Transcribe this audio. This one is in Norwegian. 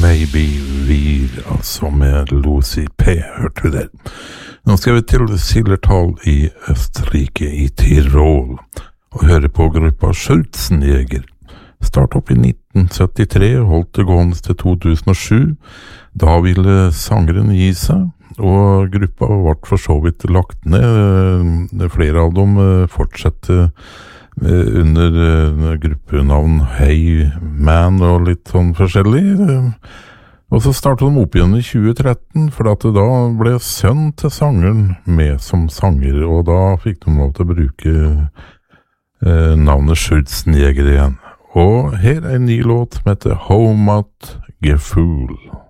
Maybe We, altså med Lucy P, hørte du det. Nå skal vi til Zillertal i Østerrike, i Tirol, og høre på gruppa Schützenjäger. Start opp i 1973, holdt det gående til 2007. Da ville sangeren gi seg, og gruppa ble for så vidt lagt ned. Flere av dem fortsetter under gruppenavn Hey Man og litt sånn forskjellig. Og så startet de opp igjen i 2013, for at da ble sønnen til sangeren med som sanger, og da fikk de lov til å bruke navnet Schützenjäger igjen. Og her er en ny låt som heter Heimatgefühl.